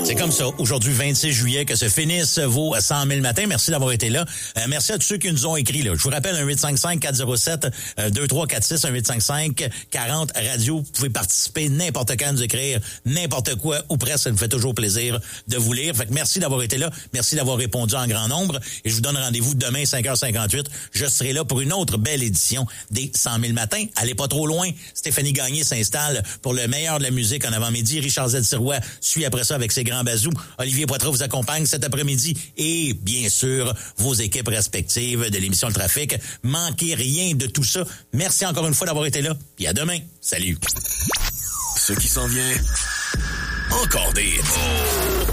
C'est comme ça, aujourd'hui 26 juillet, que se finissent vos 100 000 matins. Merci d'avoir été là. Merci à tous ceux qui nous ont écrit. Là. Je vous rappelle, 1-855-407-2346, 1-855-40 radio. Vous pouvez participer n'importe quand, nous écrire n'importe quoi ou presque. Ça nous fait toujours plaisir de vous lire. Fait que merci d'avoir été là. Merci d'avoir répondu en grand nombre. Et je vous donne rendez-vous demain, 5h58. Je serai là pour une autre belle édition des 100 000 matins. Allez pas trop loin. Stéphanie Gagné s'installe pour le meilleur de la musique en avant-midi. Richard Z. Sirois suit après ça avec ses grands bazous. Olivier Poitras vous accompagne cet après-midi. Et bien sûr, vos équipes respectives de l'émission Le Trafic. Manquez rien de tout ça. Merci encore une fois d'avoir été là. Puis à demain. Salut. Ce qui s'en vient, encore des...